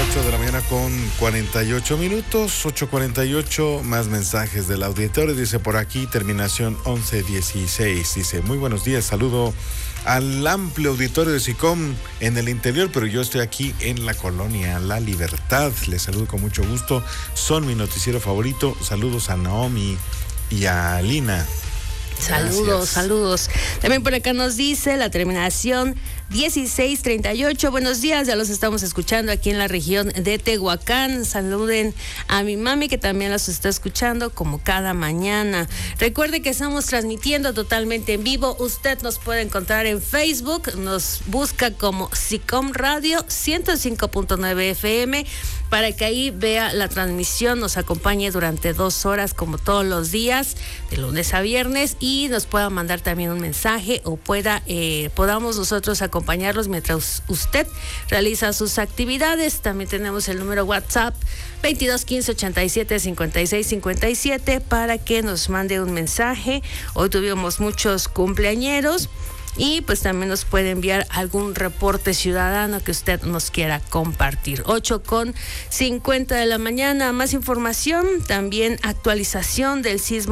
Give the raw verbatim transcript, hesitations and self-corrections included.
ocho de la mañana con cuarenta y ocho minutos, ocho cuarenta y ocho, más mensajes del auditorio. Dice por aquí, terminación once dieciséis. Dice, muy buenos días, saludo al amplio auditorio de SICOM en el interior, pero yo estoy aquí en la colonia La Libertad. Les saludo con mucho gusto, son mi noticiero favorito. Saludos a Naomi y a Lina. Saludos, Gracias. saludos. También por acá nos dice la terminación dieciséis treinta y ocho. Buenos días, ya los estamos escuchando aquí en la región de Tehuacán. Saluden a mi mami que también los está escuchando como cada mañana. Recuerde que estamos transmitiendo totalmente en vivo. Usted nos puede encontrar en Facebook, nos busca como SICOM Radio ciento cinco punto nueve F M para que ahí vea la transmisión, nos acompañe durante dos horas como todos los días, de lunes a viernes, y nos pueda mandar también un mensaje o pueda eh, podamos nosotros acompañarlos mientras usted realiza sus actividades. También tenemos el número WhatsApp veintidós quince ochenta y siete cincuenta y seis cincuenta y siete para que nos mande un mensaje. Hoy tuvimos muchos cumpleañeros. Y pues también nos puede enviar algún reporte ciudadano que usted nos quiera compartir. ocho con cincuenta de la mañana. Más información, también actualización del sismo